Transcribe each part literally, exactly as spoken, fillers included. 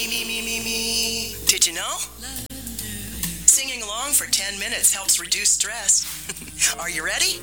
Me, me, me, me, me. Did you know? Singing along for ten minutes helps reduce stress. Are you ready?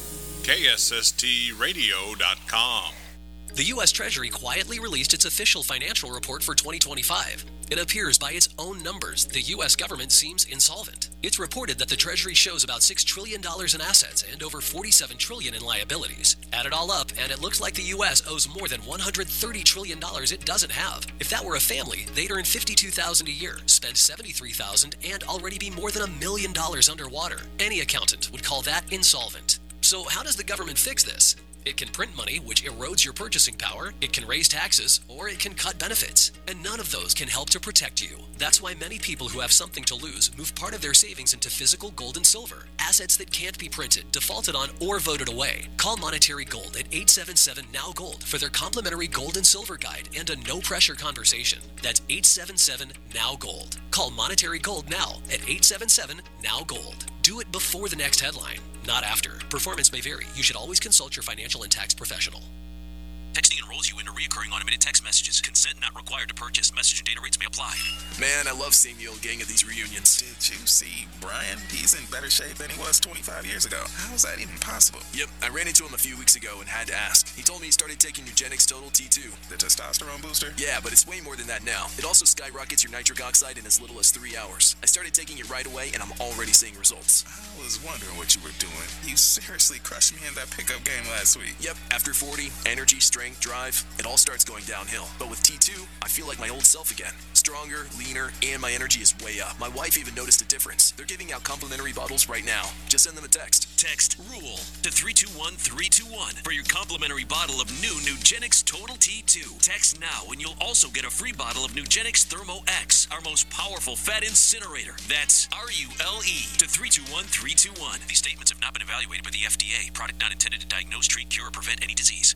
K S S T radio dot com. The U S Treasury quietly released its official financial report for twenty twenty-five. It appears by its own numbers the U S government seems insolvent. It's reported that the Treasury shows about six trillion dollars in assets and over forty-seven trillion dollars in liabilities. Add it all up, and it looks like the U S owes more than one hundred thirty trillion dollars it doesn't have. If that were a family, they'd earn fifty-two thousand dollars a year, spend seventy-three thousand dollars, and already be more than a million dollars underwater. Any accountant would call that insolvent. So how does the government fix this? It can print money, which erodes your purchasing power, it can raise taxes, or it can cut benefits. And none of those can help to protect you. That's why many people who have something to lose move part of their savings into physical gold and silver, assets that can't be printed, defaulted on, or voted away. Call Monetary Gold at eight seven seven, N O W, GOLD for their complimentary gold and silver guide and a no-pressure conversation. That's eight seven seven, N O W, GOLD. Call Monetary Gold now at eight seven seven, N O W, GOLD. Do it before the next headline, not after. Performance may vary. You should always consult your financial and tax professional. Texting enrolls you into recurring automated text messages. Consent not required to purchase. Message and data rates may apply. Man, I love seeing the old gang at these reunions. Did you see Brian? He's in better shape than he was twenty-five years ago. How is that even possible? Yep, I ran into him a few weeks ago and had to ask. He told me he started taking Nugenix Total T two. The testosterone booster? Yeah, but it's way more than that now. It also skyrockets your nitric oxide in as little as three hours. I started taking it right away, and I'm already seeing results. I was wondering what you were doing. You seriously crushed me in that pickup game last week. Yep, after forty, energy, strength, drive, it all starts going downhill. But with T two, I feel like my old self again. Stronger, leaner, and my energy is way up. My wife even noticed a difference. They're giving out complimentary bottles right now. Just send them a text. Text RULE to three two one three two one for your complimentary bottle of new Nugenix Total T two. Text now and you'll also get a free bottle of Nugenix Thermo X, our most powerful fat incinerator. That's R U L E to three two one three two one. These statements have not been evaluated by the F D A. Product not intended to diagnose, treat, cure, or prevent any disease.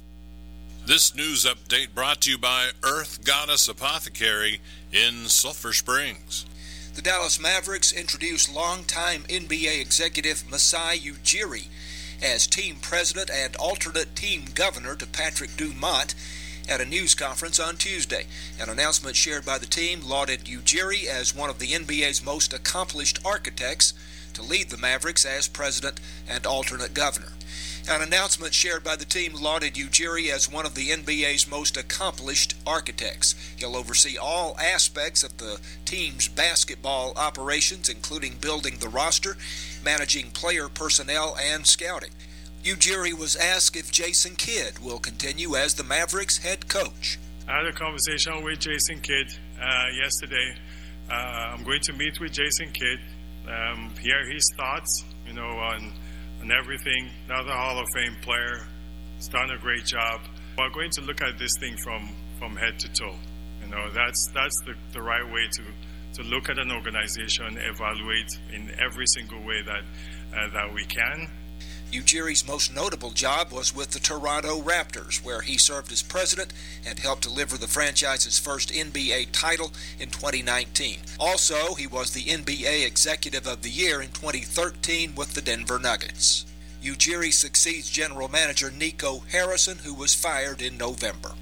This news update brought to you by Earth Goddess Apothecary in Sulphur Springs. The Dallas Mavericks introduced longtime N B A executive Masai Ujiri as team president and alternate team governor to Patrick Dumont at a news conference on Tuesday. An announcement shared by the team lauded Ujiri as one of the N B A's most accomplished architects to lead the Mavericks as president and alternate governor. An announcement shared by the team lauded Ujiri as one of the N B A's most accomplished architects. He'll oversee all aspects of the team's basketball operations, including building the roster, managing player personnel, and scouting. Ujiri was asked if Jason Kidd will continue as the Mavericks head coach. I had a conversation with Jason Kidd uh, yesterday. Uh, I'm going to meet with Jason Kidd, um, hear his thoughts, you know, on and everything. Another Hall of Fame player. He's done a great job. We're going to look at this thing from, from head to toe. You know, that's that's the, the right way to, to look at an organization, evaluate in every single way that uh, that we can. Ujiri's most notable job was with the Toronto Raptors, where he served as president and helped deliver the franchise's first N B A title in twenty nineteen. Also, he was the N B A Executive of the Year in twenty thirteen with the Denver Nuggets. Ujiri succeeds General Manager Nico Harrison, who was fired in November.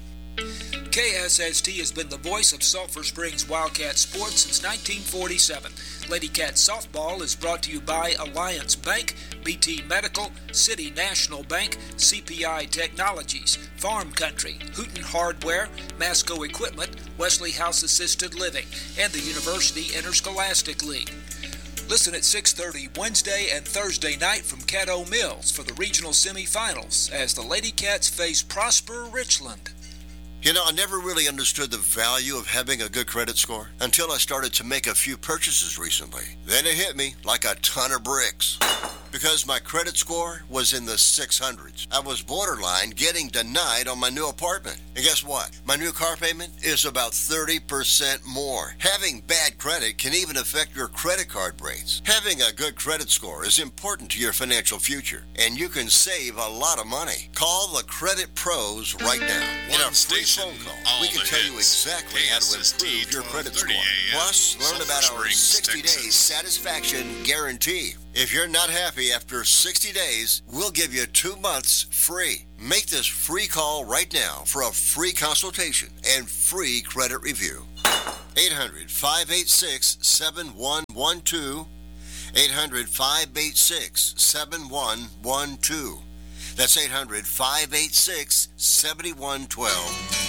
K S S T has been the voice of Sulphur Springs Wildcat sports since nineteen forty-seven. Lady Cat Softball is brought to you by Alliance Bank, B T Medical, City National Bank, C P I Technologies, Farm Country, Hooten Hardware, Masco Equipment, Wesley House Assisted Living, and the University Interscholastic League. Listen at six thirty Wednesday and Thursday night from Caddo Mills for the regional semifinals as the Lady Cats face Prosper Richland. You know, I never really understood the value of having a good credit score until I started to make a few purchases recently. Then it hit me like a ton of bricks. Because my credit score was in the six hundreds. I was borderline getting denied on my new apartment. And guess what? My new car payment is about thirty percent more. Having bad credit can even affect your credit card rates. Having a good credit score is important to your financial future, and you can save a lot of money. Call the Credit Pros right now. One In a free station, phone call, all we can the tell you hits. exactly how to K S S T improve your credit score. twelve thirty a m, Plus, learn Sulphur about our Springs, sixty Texas. days satisfaction guarantee. If you're not happy after sixty days, we'll give you two months free. Make this free call right now for a free consultation and free credit review. eight hundred, five eight six, seven one one two. eight hundred, five eight six, seven one one two. That's eight hundred, five eight six, seven one one two.